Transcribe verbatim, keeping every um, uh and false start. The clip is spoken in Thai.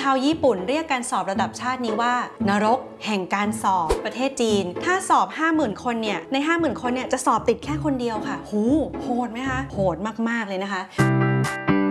ชาวญี่ปุ่นเรียกการสอบระดับชาตินี้ว่านรกแห่งการสอบประเทศจีนถ้าสอบ ห้าหมื่น คนเนี่ยใน ห้าหมื่น คนเนี่ยจะสอบติดแค่คนเดียวค่ะหูโหดไหมคะโหดมากๆเลยนะคะ